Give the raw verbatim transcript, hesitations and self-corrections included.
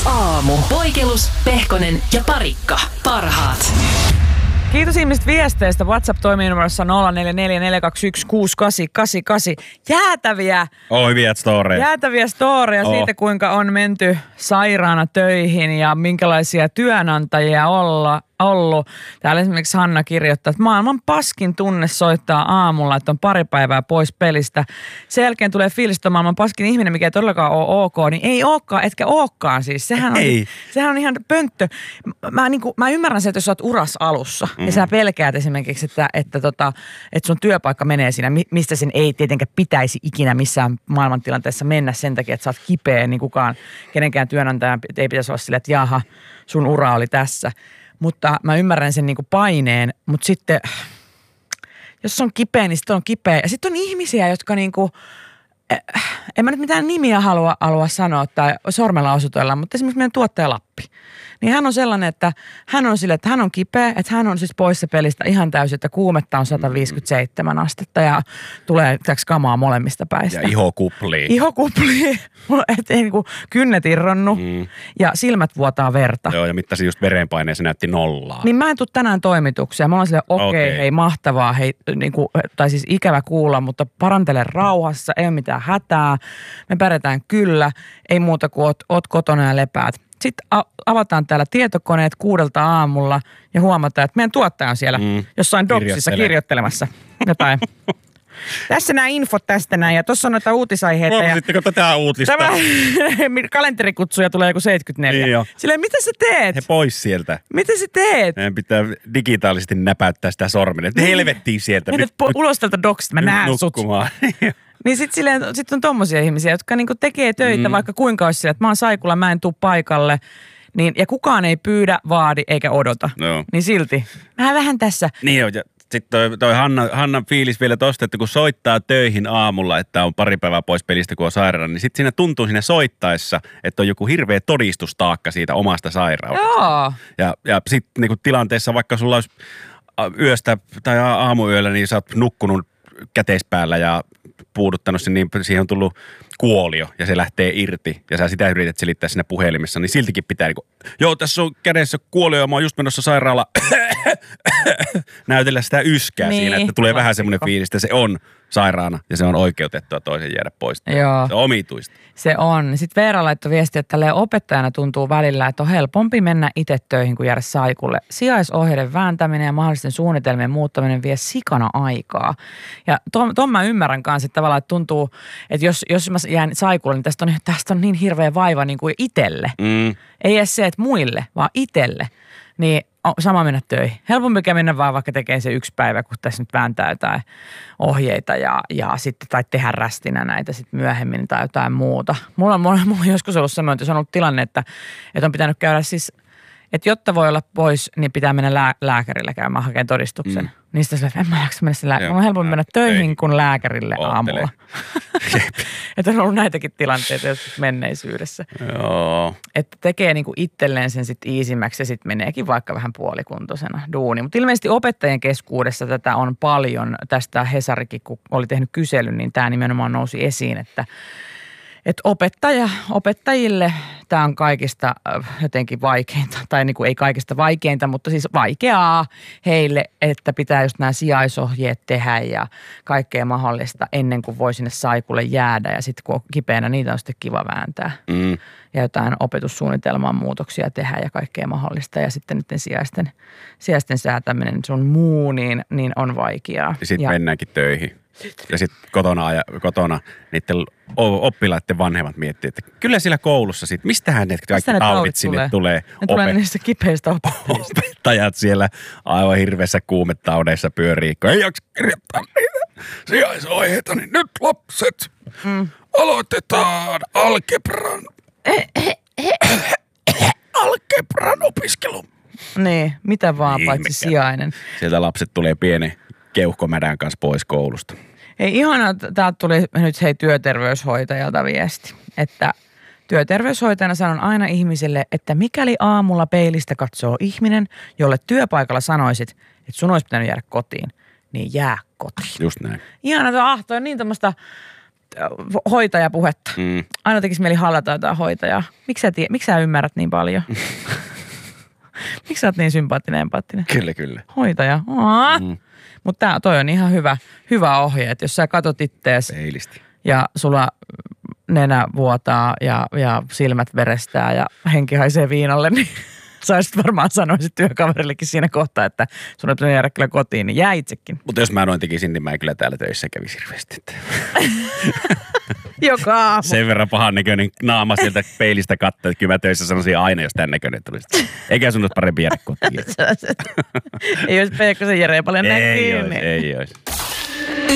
Aamu. Poikelus, Pehkonen ja Parikka. Parhaat. Kiitos ihmiset viesteistä. WhatsApp toimii numerossa nolla neljä neljä neljä kaksi yksi kuusi kahdeksan kahdeksan kahdeksan. Jäätäviä. Oh, hyviä storeja. Jäätäviä storeja oh. siitä, kuinka on menty sairaana töihin ja minkälaisia työnantajia olla, ollut. Täällä esimerkiksi Hanna kirjoittaa, että maailman paskin tunne soittaa aamulla, että on pari päivää pois pelistä. Sen jälkeen tulee fiilis, että on maailman paskin ihminen, mikä ei todellakaan ole ok, niin ei olekaan, etkä olekaan siis. Sehän on, ei. Sehän on ihan pönttö. Mä, niin kuin, mä ymmärrän se, että jos sä oot uras alussa mm. ja sä pelkäät esimerkiksi, että, että, tota, että sun työpaikka menee siinä, mistä sen ei tietenkään pitäisi ikinä missään maailmantilanteessa mennä sen takia, että sä oot kipeä, niin kukaan, kenenkään työnantajan ei pitäisi olla silleen, että jaha, sun ura oli tässä. Mutta mä ymmärrän sen niinku paineen, mutta sitten jos on kipeä, niin sitten on kipeä. Ja sitten on ihmisiä, jotka niinku, en mä nyt mitään nimiä halua, halua sanoa tai sormella osoitella, mutta esimerkiksi meidän tuottaja Lappi. Niin hän on sellainen, että hän on sille, että hän on kipeä, että hän on siis poissa pelistä ihan täysin, että kuumetta on sata viisikymmentäseitsemän astetta ja tulee täksi kamaa molemmista päistä. Ja iho kuplii. Iho kuplii, että niin kuin kynnet irronnut mm. ja silmät vuotaa verta. Joo, ja mittasin just verenpaineen, se näytti nollaa. Niin mä en tule tänään toimitukseen. Mä olen silleen, okei, okay, okay. hei, mahtavaa, hei, niin kuin, tai siis ikävä kuulla, mutta parantele rauhassa, ei ole mitään hätää. Me pärjätään kyllä, ei muuta kuin oot, oot kotona ja lepäät. Sitten avataan täällä tietokoneet kuudelta aamulla ja huomataan, että meidän tuottaja on siellä mm. jossain doksissa kirjoittelemassa jotain. Tässä nämä infot tästä näin ja tuossa on noita uutisaiheita. Huomasitteko tätä uutista? Tämä kalenterikutsuja tulee joku seitsemänkymmentäneljä. Niin jo. Silleen, mitä sä teet? He pois sieltä. Mitä sä teet? Meidän pitää digitaalisesti näpäyttää sitä sorminen. Helvettiin sieltä. Menet po- ulos tältä doksista, mä näen sut. Niin sit, silleen, sit on tommosia ihmisiä, jotka niinku tekee töitä, mm. vaikka kuinka olisi silleen, että mä oon saikulla, mä en tuu paikalle. Niin, ja kukaan ei pyydä, vaadi eikä odota. No. Niin silti. Mä vähän tässä. Niin on, ja sitten toi, toi Hanna, Hannan fiilis vielä tosta, että kun soittaa töihin aamulla, että on pari päivää pois pelistä, kun on sairaana, niin sitten siinä tuntuu siinä soittaessa, että on joku hirveä todistustaakka siitä omasta sairaudesta. Joo. Ja, ja sitten niinku tilanteessa, vaikka sulla olisi yöstä tai aamuyöllä, niin sä oot nukkunut käteispäällä ja puuduttanut sen, niin siihen on tullut kuolio ja se lähtee irti ja sä sitä yrität selittää siinä puhelimessa, niin siltikin pitää niin kuin, joo, tässä on kädessä kuolio ja mä oon just menossa sairaalaan näytellä sitä yskää niin, siinä, että tulee klassikko. Vähän semmoinen fiilis, että se on sairaana ja se on oikeutettua toisen jäädä pois. Joo. Se on omituista. Se on. Sitten Veera laittoi viestiä, että tälleen opettajana tuntuu välillä, että on helpompi mennä itse töihin kuin jäädä saikulle. Sijaisohjeiden vääntäminen ja mahdollisten suunnitelmien muuttaminen vie sikana aikaa. Ja ton, ton mä ymmärrän kanssa, että tavallaan että tuntuu, että jos, jos mä jään saikulle, niin tästä on, tästä on niin hirveä vaiva niin kuin itselle. Mm. Ei edes se, että muille, vaan itselle. Niin sama mennä töihin. Helpompi mennä vaan vaikka tekee se yksi päivä, kun tässä nyt vääntää jotain ohjeita ja, ja sitten, tai tehdä rästinä näitä sitten myöhemmin tai jotain muuta. Mulla on, mulla on joskus ollut semmoinen, että jos on ollut tilanne, että, että on pitänyt käydä siis, että jotta voi olla pois, niin pitää mennä lää, lääkärille käymään hakemaan todistuksen. Mm. Niin sitten en mä jaksa mennä lääkärille. Mulla on helpompi mennä töihin ei. kuin lääkärille Oottele. aamulla. Että on ollut näitäkin tilanteita joskus menneisyydessä. Joo. Että tekee niinku itselleen sen sitten iisimmäksi ja sitten meneekin vaikka vähän puolikuntoisena duuni. Mutta ilmeisesti opettajien keskuudessa tätä on paljon. Tästä Hesarikin, kun oli tehnyt kyselyn, niin tämä nimenomaan nousi esiin, että Että opettaja, opettajille tämä on kaikista jotenkin vaikeinta, tai niin kuin ei kaikista vaikeinta, mutta siis vaikeaa heille, että pitää just nämä sijaisohjeet tehdä ja kaikkea mahdollista ennen kuin voi sinne saikulle jäädä. Ja sitten kun on kipeänä, niitä on sitten kiva vääntää. Mm. Ja jotain opetussuunnitelman muutoksia tehdä ja kaikkea mahdollista. Ja sitten niiden sijaisten, sijaisten säätäminen sun muu, niin, niin on vaikeaa. Ja sitten mennäänkin töihin. Ja sitten kotona, kotona niiden oppilaiden vanhemmat miettii, että kyllä siellä koulussa sitten, mistähän ne kaikki Mistä taudit sinne tulee. tulee. Ne tulee Opet- niistä kipeistä opettajista. Opettajat siellä aivan hirveässä kuumetaudeissa pyörii, kun ei jaksa kirjoittaa niitä sijaisohjeita, niin nyt lapset, mm. aloitetaan algebran, algebran opiskelu. Niin, mitä vaan niin, paitsi mikä. Sijainen. Sieltä lapset tulee pienen keuhkomädän kanssa pois koulusta. Ei ihana, täältä tuli nyt hei työterveyshoitajalta viesti, että työterveyshoitajana sanon aina ihmiselle, että mikäli aamulla peilistä katsoo ihminen, jolle työpaikalla sanoisit, että sun olisi pitänyt jäädä kotiin, niin jää kotiin. Just näin. Ihana, että ah, toi on niin tämmöistä hoitajapuhetta. Mm. Aina tekisi mieli hallata jotain hoitajaa. Miksi sä, tie, miksi sä ymmärrät niin paljon? Miksi sä oot niin sympaattinen ja empaattinen? Kyllä, kyllä. Hoitaja. Mm. Mutta toi on ihan hyvä, hyvä ohje, että jos sä katot ittees Peilisti. ja sulla nenä vuotaa ja, ja silmät verestää ja henki haisee viinalle, niin sä olisit varmaan sanoisit työkaverillekin siinä kohtaa, että sun on pitänyt jäädä kyllä kotiin, niin jää itsekin. Mutta jos mä noin tekisin, niin mä en kyllä täällä töissä kävisi hirveästi. Joka aamu. Sen verran pahan näköinen naama sieltä peilistä katsoa, että kyllä mä töissä sanoisin aina, jos tämän näköinen tulisi. Eikä sun olisi parempi jäädä kotiin. Ei olisi Peekkosen Jere paljon näkyy. Ei niin. olisi, ei olisi.